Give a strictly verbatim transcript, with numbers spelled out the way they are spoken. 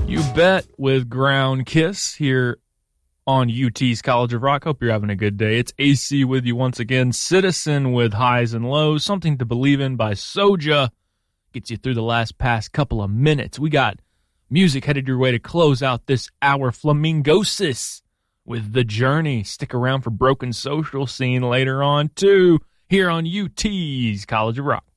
You bet with Ground Kiss here on U T's College of Rock. Hope you're having a good day. It's A C with you once again. Citizen with Highs and Lows. Something to Believe in by Soja. Gets you through the last past couple of minutes. We got music headed your way to close out this hour. Flamingosis with The Journey. Stick around for Broken Social Scene later on too. Here on U T's College of Rock.